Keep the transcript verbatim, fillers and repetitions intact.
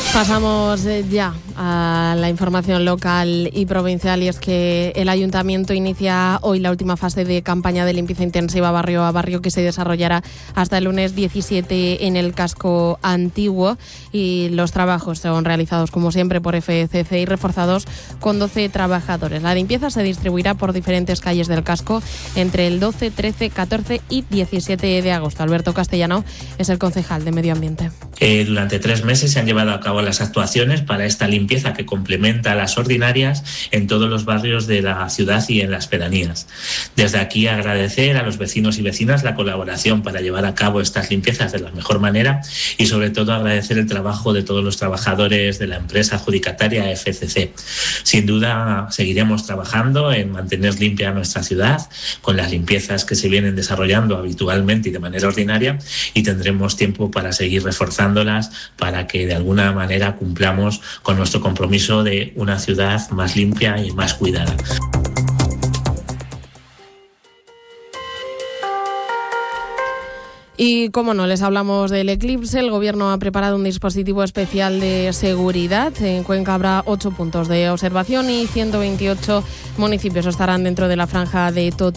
Pasamos ya a la información local y provincial, y es que el Ayuntamiento inicia hoy la última fase de campaña de limpieza intensiva barrio a barrio, que se desarrollará hasta el lunes diecisiete en el casco antiguo, y los trabajos son realizados como siempre por F C C y reforzados con doce trabajadores. La limpieza se distribuirá por diferentes calles del casco entre el doce, trece, catorce y diecisiete de agosto. Alberto Castellano es el concejal de Medio Ambiente. Eh, durante tres meses se han llevado a cabo las actuaciones para esta limpieza que complementa a las ordinarias en todos los barrios de la ciudad y en las pedanías. Desde aquí agradecer a los vecinos y vecinas la colaboración para llevar a cabo estas limpiezas de la mejor manera, y sobre todo agradecer el trabajo de todos los trabajadores de la empresa adjudicataria F C C. Sin duda seguiremos trabajando en mantener limpia nuestra ciudad con las limpiezas que se vienen desarrollando habitualmente y de manera ordinaria, y tendremos tiempo para seguir reforzando para que de alguna manera cumplamos con nuestro compromiso de una ciudad más limpia y más cuidada. Y como no, les hablamos del eclipse. El Gobierno ha preparado un dispositivo especial de seguridad. En Cuenca habrá ocho puntos de observación y ciento veintiocho municipios estarán dentro de la franja de total